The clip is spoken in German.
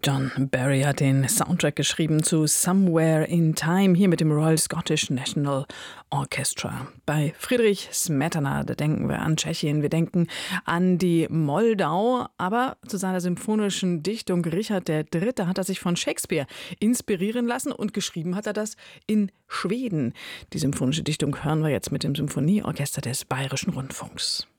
John Barry hat den Soundtrack geschrieben zu Somewhere in Time, hier mit dem Royal Scottish National Orchestra. Bei Friedrich Smetana, da denken wir an Tschechien, wir denken an die Moldau, aber zu seiner symphonischen Dichtung Richard III. Hat er sich von Shakespeare inspirieren lassen und geschrieben hat er das in Schweden. Die symphonische Dichtung hören wir jetzt mit dem Symphonieorchester des Bayerischen Rundfunks.